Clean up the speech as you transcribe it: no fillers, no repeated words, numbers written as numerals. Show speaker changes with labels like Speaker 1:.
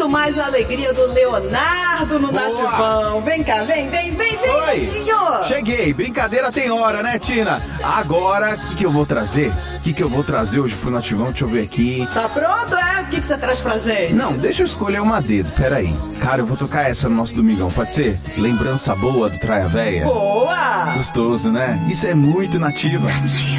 Speaker 1: muito mais a alegria do Leonardo no Nativão. Vem cá, vem, Beijinho.
Speaker 2: Cheguei, brincadeira tem hora, né, Tina? Agora, o que eu vou trazer? O que eu vou trazer hoje pro Nativão? Deixa eu ver aqui.
Speaker 1: Tá pronto, é? O que você traz pra gente?
Speaker 2: Não, deixa eu escolher uma dedo, peraí. Cara, eu vou tocar essa no nosso domingão, pode ser? Lembrança boa do Traia Véia.
Speaker 1: Boa!
Speaker 2: Gostoso, né? Isso é muito nativa.